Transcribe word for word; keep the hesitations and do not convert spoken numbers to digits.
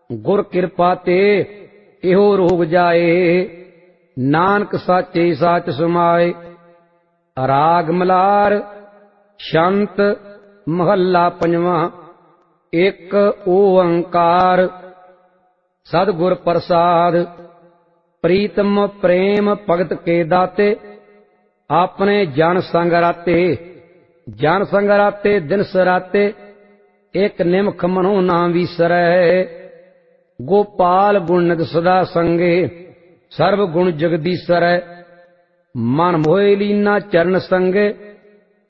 गुर कृपा ते इहो रोग जाए, नानक साचे साच समाए। राग मलार शंत महला पंजवां। एक ओंकार सतगुर प्रसाद, प्रीतम प्रेम भगत के दाते, अपने जन संग राते। जन संग राते दिन सराते, एक निमख मनो ना विसरै। गोपाल गुण नित सदा संगे, सर्व गुण जगदीसरै। मन मोहि लीना चरण संगे,